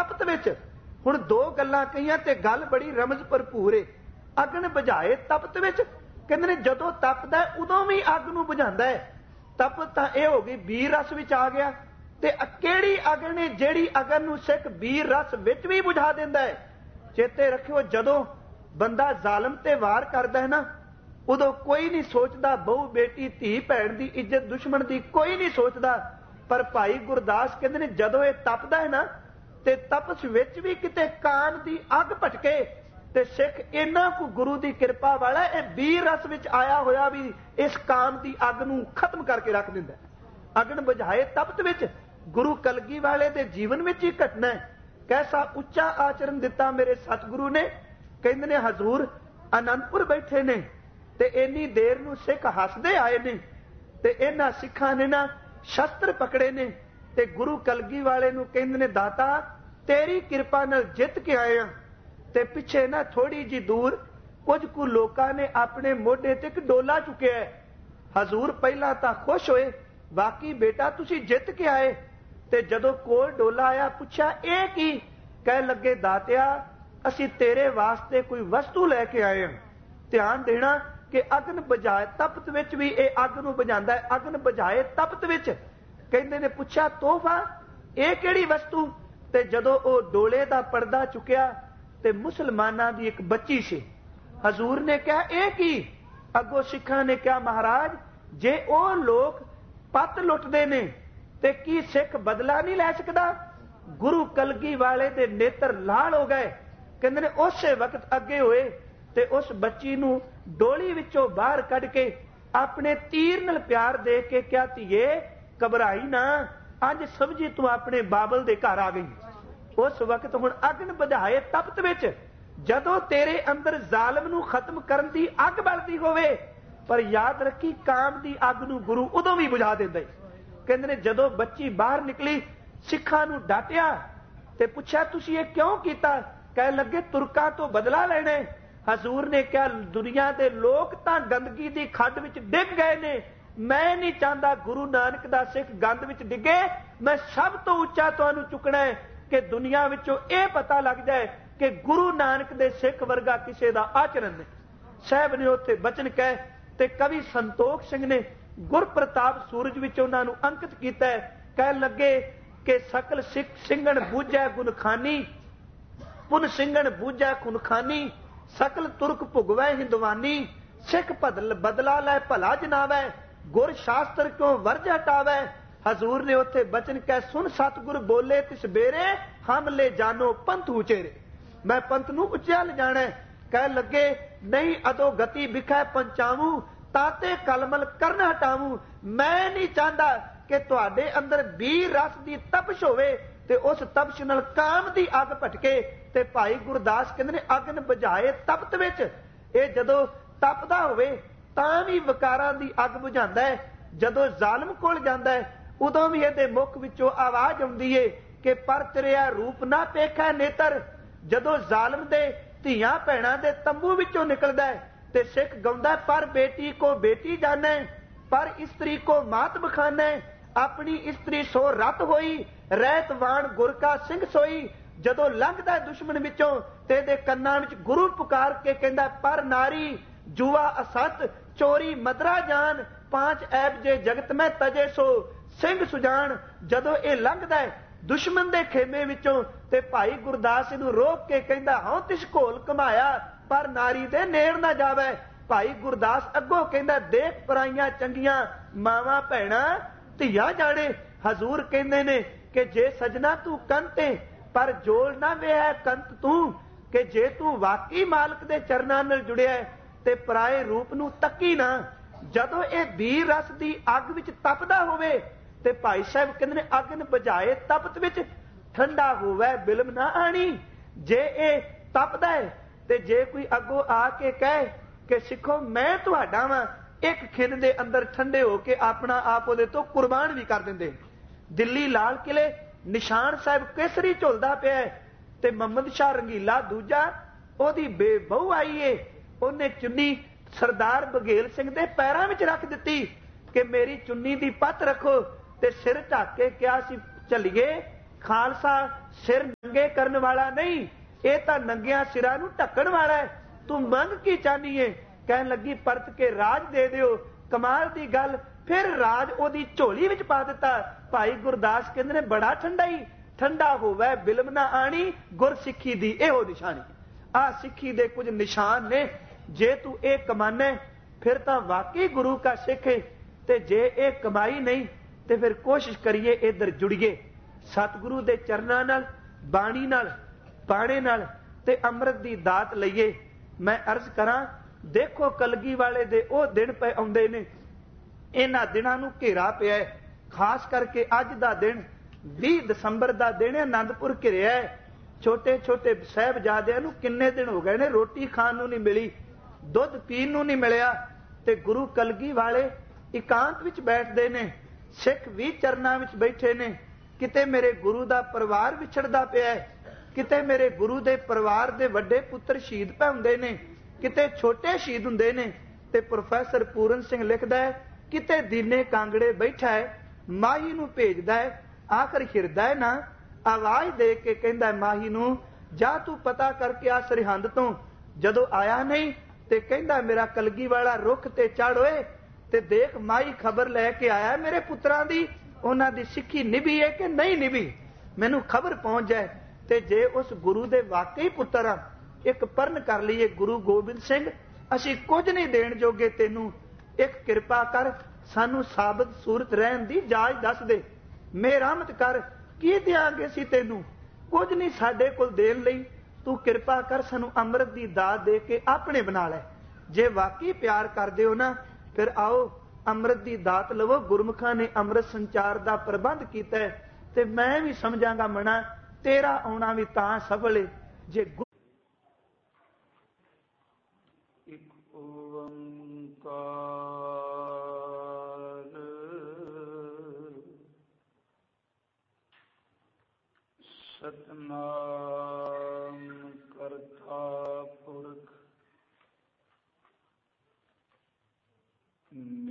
ਤਪਤ ਵਿੱਚ। ਹੁਣ ਦੋ ਗੱਲਾਂ ਕਹੀਆਂ ਤੇ ਗੱਲ ਬੜੀ ਰਮਜ਼ ਭਰਪੂਰ ਏ। ਅਗਨ ਬੁਝਾਏ ਤਪਤ ਵਿੱਚ, ਕਹਿੰਦੇ ਨੇ ਜਦੋਂ ਤਪਦਾ ਉਦੋਂ ਵੀ ਅੱਗ ਨੂੰ ਬੁਝਾਉਂਦਾ ਹੈ। ਤਪਤ ਤਾਂ ਇਹ ਹੋ ਗਈ ਵੀਰ ਰਸ ਵਿੱਚ ਆ ਗਿਆ। ਤੇ ਕਿਹੜੀ ਅਗਨ ਹੈ ਜਿਹੜੀ ਅਗਨ ਨੂੰ ਸਿੱਖ ਵੀਰ ਰਸ ਵਿੱਚ ਵੀ ਬੁਝਾ ਦਿੰਦਾ ਹੈ। ਚੇਤੇ ਰੱਖਿਓ, ਜਦੋਂ ਬੰਦਾ ਜ਼ਾਲਮ ਤੇ ਵਾਰ ਕਰਦਾ ਹੈ ਨਾ, ਉਦੋਂ ਕੋਈ ਨਹੀਂ ਸੋਚਦਾ ਬਹੂ ਬੇਟੀ ਧੀ ਭੈਣ ਦੀ ਇੱਜ਼ਤ, ਦੁਸ਼ਮਣ ਦੀ ਕੋਈ ਨਹੀਂ ਸੋਚਦਾ। ਪਰ ਭਾਈ ਗੁਰਦਾਸ ਕਹਿੰਦੇ ਨੇ ਜਦੋਂ ਇਹ ਤਪਦਾ ਹੈ ਨਾ, ਤੇ ਤਪਸ ਵਿੱਚ ਵੀ ਕਿਤੇ ਕਾਮ ਦੀ ਅੱਗ ਭਟਕੇ ਤੇ ਸਿੱਖ ਇਹਨਾਂ ਕੋ ਗੁਰੂ ਦੀ ਕਿਰਪਾ ਵਾਲਾ ਇਹ ਵੀਰ ਰਸ ਵਿੱਚ ਆਇਆ ਹੋਇਆ ਵੀ ਇਸ ਕਾਮ ਦੀ ਅੱਗ ਨੂੰ ਖਤਮ ਕਰਕੇ ਰੱਖ ਦਿੰਦਾ। ਅਗਨ ਬੁਝਾਏ ਤਪਤ ਵਿੱਚ ਗੁਰੂ ਕਲਗੀ ਵਾਲੇ ਦੇ ਜੀਵਨ ਵਿੱਚ ਹੀ ਘਟਨਾ ਹੈ। ਕੈਸਾ ਉੱਚਾ ਆਚਰਨ ਦਿੱਤਾ ਮੇਰੇ ਸਤਿਗੁਰੂ ਨੇ। ਕਹਿੰਦੇ ਨੇ ਹਜ਼ੂਰ ਅਨੰਦਪੁਰ ਬੈਠੇ ਨੇ ਤੇ ਇੰਨੀ ਦੇਰ ਨੂੰ ਸਿੱਖ ਹੱਸਦੇ ਆਏ ਨੇ ਤੇ ਇਹਨਾਂ ਸਿੱਖਾਂ ਨੇ ਨਾ ਸ਼ਸਤਰ ਪਕੜੇ ਨੇ ਤੇ ਗੁਰੂ ਕਲਗੀ ਵਾਲੇ ਨੂੰ ਕਹਿੰਦੇ ਨੇ ਦਾਤਾ ਤੇਰੀ ਕਿਰਪਾ ਨਾਲ ਜਿੱਤ ਕੇ ਆਏ ਆ। ਤੇ ਪਿੱਛੇ ਨਾ ਥੋੜੀ ਜੀ ਦੂਰ ਕੁਝ ਕੁ ਲੋਕਾਂ ਨੇ ਆਪਣੇ ਮੋਢੇ ਤੇ ਇੱਕ ਡੋਲਾ ਚੁੱਕਿਆ। ਹਜ਼ੂਰ ਪਹਿਲਾਂ ਤਾਂ ਖੁਸ਼ ਹੋਏ, ਬਾਕੀ ਬੇਟਾ ਤੁਸੀਂ ਜਿੱਤ ਕੇ ਆਏ। ਤੇ ਜਦੋਂ ਕੋਲ ਡੋਲਾ ਆਇਆ ਪੁੱਛਿਆ ਇਹ ਕੀ? ਕਹਿ ਲੱਗੇ ਦਾਤਿਆ ਅਸੀਂ ਤੇਰੇ ਵਾਸਤੇ ਕੋਈ ਵਸਤੂ ਲੈ ਕੇ ਆਏ ਹਾਂ। ਧਿਆਨ ਦੇਣਾ ਕਿ ਅਗਨ ਬੁਝਾਏ ਤਪਤ ਵਿੱਚ ਵੀ ਇਹ ਅੱਗ ਨੂੰ ਬੁਝਾਉਂਦਾ ਹੈ। ਅਗਨ ਬੁਝਾਏ ਤਪਤ ਵਿੱਚ ਕਹਿੰਦੇ ਨੇ ਪੁੱਛਿਆ ਤੋਹਫਾ ਇਹ ਕਿਹੜੀ ਵਸਤੂ? ਤੇ ਜਦੋਂ ਉਹ ਡੋਲੇ ਦਾ ਪਰਦਾ ਚੁੱਕਿਆ ਤੇ ਮੁਸਲਮਾਨਾਂ ਦੀ ਇੱਕ ਬੱਚੀ ਸੀ। ਹਜ਼ੂਰ ਨੇ ਕਿਹਾ ਇਹ ਕੀ? ਅੱਗੋਂ ਸਿੱਖਾਂ ਨੇ ਕਿਹਾ ਮਹਾਰਾਜ ਜੇ ਉਹ ਲੋਕ ਪੱਤ ਲੁੱਟਦੇ ਨੇ ਤੇ ਕੀ ਸਿੱਖ ਬਦਲਾ ਨਹੀਂ ਲੈ ਸਕਦਾ? ਗੁਰੂ ਕਲਗੀ ਵਾਲੇ ਦੇ ਨੇਤਰ ਲਾਲ ਹੋ ਗਏ। ਕਹਿੰਦੇ ਨੇ ਉਸੇ ਵਕਤ ਅੱਗੇ ਹੋਏ ਤੇ ਉਸ ਬੱਚੀ ਨੂੰ ਡੋਲੀ ਵਿੱਚੋਂ ਬਾਹਰ ਕੱਢ ਕੇ ਆਪਣੇ ਤੀਰ ਨਾਲ ਪਿਆਰ ਦੇ ਕੇ ਕਿਹਾ ਧੀਏ ਘਬਰਾਈ ਨਾ, ਅੱਜ ਸਮਝੀ ਤੂੰ ਆਪਣੇ ਬਾਬਲ ਦੇ ਘਰ ਆ ਗਈ। ਉਸ ਵਕਤ ਹੁਣ ਅਗਨ ਬੁਝਾਏ ਤਪਤ ਵਿੱਚ ਜਦੋਂ ਤੇਰੇ ਅੰਦਰ ਜ਼ਾਲਮ ਨੂੰ ਖਤਮ ਕਰਨ ਦੀ ਅੱਗ ਬਲਦੀ ਹੋਵੇ, ਪਰ ਯਾਦ ਰੱਖੀ ਕਾਮ ਦੀ ਅੱਗ ਨੂੰ ਗੁਰੂ ਉਦੋਂ ਵੀ ਬੁਝਾ ਦਿੰਦਾ। ਕਹਿੰਦੇ ਨੇ ਜਦੋਂ ਬੱਚੀ ਬਾਹਰ ਨਿਕਲੀ ਸਿੱਖਾਂ ਨੂੰ ਡਾਟਿਆ ਤੇ ਪੁੱਛਿਆ ਤੁਸੀਂ ਇਹ ਕਿਉਂ ਕੀਤਾ? ਕਹਿ ਲੱਗੇ ਤੁਰਕਾਂ ਤੋਂ ਬਦਲਾ ਲੈਣਾ। ਹਜ਼ੂਰ ਨੇ ਕਿਹਾ ਦੁਨੀਆ ਦੇ ਲੋਕ ਤਾਂ ਗੰਦਗੀ ਦੀ ਖੱਡ ਵਿੱਚ ਡਿੱਗ ਗਏ ਨੇ, ਮੈਂ ਨਹੀਂ ਚਾਹੁੰਦਾ ਗੁਰੂ ਨਾਨਕ ਦਾ ਸਿੱਖ ਗੰਦ ਵਿੱਚ ਡਿੱਗੇ। ਮੈਂ ਸਭ ਤੋਂ ਉੱਚਾ ਤੁਹਾਨੂੰ ਚੁੱਕਣਾ ਹੈ ਕਿ ਦੁਨੀਆ ਵਿੱਚੋਂ ਇਹ ਪਤਾ ਲੱਗ ਜਾਏ ਕਿ ਗੁਰੂ ਨਾਨਕ ਦੇ ਸਿੱਖ ਵਰਗਾ ਕਿਸੇ ਦਾ ਆਚਰਨ ਨਹੀਂ। ਸਾਹਿਬ ਨੇ ਉੱਥੇ ਬਚਨ ਕਹੇ ਤੇ ਕਵੀ ਸੰਤੋਖ ਸਿੰਘ ਨੇ ਗੁਰਪ੍ਰਤਾਪ ਸੂਰਜ ਵਿੱਚ ਉਹਨਾਂ ਨੂੰ ਅੰਕਿਤ ਕੀਤਾ ਹੈ। ਕਹਿਣ ਲੱਗੇ ਕਿ ਸਕਲ ਸਿੱਖ ਸਿੰਘਣ ਬੂਝੈ ਗੁਣਖਾਨੀ, ਪੁਨ ਸਿੰਘਣ ਬੂਝੈ ਖੁਨਖਾਨੀ, ਸਕਲ ਤੁਰਕ ਭੁਗਵੈ ਹਿੰਦਵਾਨੀ, ਸਿੱਖ ਬਦਲਾ ਲੈ ਭਲਾ ਜਨਾਵੈ, ਗੁਰ ਸ਼ਾਸਤਰ ਕਿਉਂ ਵਰਜ ਹਟਾਵੈ। ਹਜ਼ੂਰ ਨੇ ਉੱਥੇ ਬਚਨ ਕਹਿ ਸੁਣ ਸਤਿਗੁਰ ਬੋਲੇ ਤਿਸ ਬੇਰੇ, ਹਮ ਲੈ ਜਾਨੋ ਪੰਥ ਉਚੇਰੇ। ਮੈਂ ਪੰਥ ਨੂੰ ਉੱਚਾ ਲਿਜਾਣਾ। ਕਹਿ ਲੱਗੇ ਨਹੀਂ ਅਦੋ ਗਤੀ ਵਿਖੈ ਪੰਚਾਵੂ, ਤਾਤੇ ਕਲਮਲ ਕਰਨ ਹਟਾਵੂ। ਮੈਂ ਨਹੀਂ ਚਾਹੁੰਦਾ ਕਿ ਤੁਹਾਡੇ ਅੰਦਰ ਵੀਰ ਰਸ ਦੀ ਤਪਸ਼ ਹੋਵੇ ਤੇ ਉਸ ਤਪਸ਼ ਨਾਲ ਕਾਮ ਦੀ ਅੱਗ ਭਟਕੇ। ਤੇ ਭਾਈ ਗੁਰਦਾਸ ਕਹਿੰਦੇ ਨੇ ਅਗਨ ਬੁਝਾਏ ਤਪਤ ਵਿੱਚ ਇਹ ਜਦੋਂ ਤਪਦਾ ਹੋਵੇ ਤਾਂ ਵੀ ਵਿਕਾਰਾਂ ਦੀ ਅੱਗ ਬੁਝਾਉਂਦਾ ਹੈ। ਜਦੋਂ ਜ਼ਾਲਮ ਕੋਲ ਜਾਂਦਾ ਹੈ ਉਦੋਂ ਵੀ ਇਹਦੇ ਮੁਖ ਵਿੱਚੋਂ ਆਵਾਜ਼ ਆਉਂਦੀ ਏ ਕਿ ਪਰ ਤੇਰਿਆ ਰੂਪ ਨਾ ਪੇਖੈ ਨੇਤਰ। ਜਦੋਂ ਜ਼ਾਲਮ ਦੇ ਧੀਆਂ ਭੈਣਾਂ ਦੇ ਤੰਬੂ ਵਿੱਚੋਂ ਨਿਕਲਦਾ ਹੈ ਤੇ ਸਿੱਖ ਗਾਉਂਦਾ ਪਰ ਬੇਟੀ ਕੋ ਬੇਟੀ ਜਾਣੈ, ਪਰ ਇਸਤਰੀ ਕੋ ਮਾਤ ਬਖਾਨੈ, ਆਪਣੀ ਇਸਤਰੀ ਸੋ ਰਤ ਹੋਈ, ਰਹਿਤ ਵਾਣ ਗੁਰ ਕਾ ਸਿੰਘ ਸੋਈ। ਜਦੋਂ ਲੰਘਦਾ ਦੁਸ਼ਮਣ ਵਿੱਚੋਂ ਤੇ ਇਹਦੇ ਕੰਨਾਂ ਵਿੱਚ ਗੁਰੂ ਪੁਕਾਰ ਕੇ ਕਹਿੰਦਾ ਪਰ ਨਾਰੀ ਜੂਆ ਅਸਤ ਚੋਰੀ ਮਦਰਾ ਜਾਨ, ਪਾਂਚ ਐਬ ਜੇ ਜਗਤ ਮੈਂ ਤਜੇ ਸੋ ਸਿੰਘ ਸੁਜਾਨ। ਜਦੋਂ ਇਹ ਲੰਘਦਾ ਹੈ ਦੁਸ਼ਮਣ ਦੇ ਖੇਮੇ ਵਿੱਚੋਂ ਤੇ ਭਾਈ ਗੁਰਦਾਸ ਇਹਨੂੰ ਰੋਕ ਕੇ ਕਹਿੰਦਾ ਹਉ ਤਿਸ ਘੋਲ ਘਮਾਇਆ, ਪਰ ਨਾਰੀ ਦੇ ਨੇੜ ਨਾ ਜਾਵੇ। ਭਾਈ ਗੁਰਦਾਸ ਅੱਗੋਂ ਕਹਿੰਦਾ ਦੇਖ ਪਰਾਈਆਂ ਚੰਗੀਆਂ ਮਾਵਾਂ ਭੈਣਾਂ ਧੀਆਂ ਜਾਣੇ। ਹਜ਼ੂਰ ਕਹਿੰਦੇ ਨੇ ਕਿ ਜੇ ਸਜਣਾ ਤੂੰ ਕੰਤੇ ਪਰ ਜੋੜ ਨਾ ਵੇਹੈ ਕੰਤ ਤੂੰ, ਕਿ ਜੇ ਤੂੰ ਵਾਕਈ ਮਾਲਕ ਦੇ ਚਰਨਾਂ ਨਾਲ ਜੁੜਿਆ ਤੇ ਪਰਾਏ ਰੂਪ ਨੂੰ ਤੱਕੀ ਨਾ। ਜਦੋਂ ਇਹ ਵੀਰ ਰਸ ਦੀ ਅੱਗ ਵਿੱਚ ਤਪਦਾ ਹੋਵੇ ਤੇ ਭਾਈ ਸਾਹਿਬ ਕਹਿੰਦੇ ਨੇ ਅਗਨ ਬੁਝਾਏ ਤਪਤ ਵਿੱਚ ਠੰਡਾ ਹੋਵੇ ਬਿਲਮ ਨਾ ਆਣੀ। ਜੇ ਇਹ ਤਪਦਾ ਹੈ ਤੇ ਜੇ ਕੋਈ ਅੱਗੋਂ ਆ ਕੇ ਕਹੇ ਕਿ ਸਿੱਖੋ ਮੈਂ ਤੁਹਾਡਾ ਵਾਂ, ਇੱਕ ਖਿੰਨ ਦੇ ਅੰਦਰ ਠੰਡੇ ਹੋ ਕੇ ਆਪਣਾ ਆਪ ਉਹਦੇ ਤੋਂ ਕੁਰਬਾਨ ਵੀ ਕਰ ਦਿੰਦੇ। ਦਿੱਲੀ ਲਾਲ ਕਿਲੇ ਨਿਸ਼ਾਨ ਸਾਹਿਬ ਕੇਸਰੀ ਝੁਲਦਾ ਪਿਆ ਤੇ ਮੁਹੰਮਦ ਸ਼ਾਹ ਰੰਗੀਲਾ ਦੂਜਾ ਉਹਦੀ ਬਹੂ ਆਈ ਏ, ਉਹਨੇ ਚੁੰਨੀ ਸਰਦਾਰ ਬਘੇਲ ਸਿੰਘ ਦੇ ਪੈਰਾਂ ਵਿੱਚ ਰੱਖ ਦਿੱਤੀ ਕਿ ਮੇਰੀ ਚੁੰਨੀ ਦੀ ਪੱਤ ਰੱਖੋ ਤੇ ਸਿਰ ਢੱਕ ਕੇ ਕਿਹਾ ਸੀ ਚੱਲੀਏ खालसा सिर नंगे करने वाला नहीं, ये तो नंगिया सिरा नूं ढकण वाला है। तू मंग की चाहनी है? कहन लगी परत के राज दे दिओ। कमाल दी गल, फिर राज ओदी झोली विच पा दिता। भाई गुरदास कहंदे ने बड़ा ठंडा ही ठंडा होवे बिलम ना आनी, गुर सिੱਖੀ दी इहो निशानी। आ सिੱਖੀ दे कुछ निशान ने, जे तू ये कमाने फिर तो वाकई गुरु का सिख है, ते जे ये कमाई नहीं तो फिर कोशिश करिए इधर जुड़िए सतगुरु दे चरनां नाल, बाणी नाल, बाणे नाल ते अमृत दी दात लईए। मैं अर्ज करा, देखो कलगी वाले दे ओ दिन पे आउंदे ने, इन्हां दिनां नूं घेरा पिया है। खास करके अज दा दिन 20 दसंबर दा दिन आनंदपुर घिरिया है। छोटे छोटे साहिबजादियां नूं किन्ने दिन हो गए ने रोटी खाण नूं नहीं मिली, दुध पीण नूं नहीं मिलिया, ते गुरु कलगी वाले इकांत विच बैठदे ने, सिख भी चरनां विच बैठे ने। किते मेरे गुरु दा परिवार विछड़दा पिया है, किते मेरे गुरु दे परिवार दे वड्डे पुत्र शहीद पै हुंदे ने, किते छोटे शहीद हुंदे ने। ते प्रोफैसर पूरन सिंह लिखदा है, किते दीने कांगड़े बैठा है, माही नूं भेजदा है, आखिर हिरदा है ना, आवाज दे के कहंदा है माही नूं, जा तू पता करके आ सरहंद तो। जदों आया नहीं ते कहंदा मेरा कलगी वाला रुख ते चढ़ होए, ते देख माही खबर लैके आया मेरे पुत्रां दी, उन्हां दी सिੱਖੀ निभी है कि नहीं निभी, मैनू खबर पहुंच जाए। ते जे उस गुरु दे वाकई पुत्र आ, एक परण कर लईए, गुरु गोबिंद सिंह असीं कुछ नहीं देण जोगे तैनू, एक किरपा कर सानू साबत सूरत रहन दी जाच दस दे, मेहरमत कर, की देंगे असीं तैनू, कुछ नहीं साडे कोल देण लई, तू किरपा कर सानू अमृत दी दात दे के अपने बना लै। जे वाकई प्यार करदे हो ना, फिर आओ अमृत दी दात लवो। गुरमुखां ने अमृत संचार दा प्रबंध कीता है, ते मैं भी समझांगा मना तेरा आउणा भी तां सफल है जे इक ओंकार सतनाम करता पुरख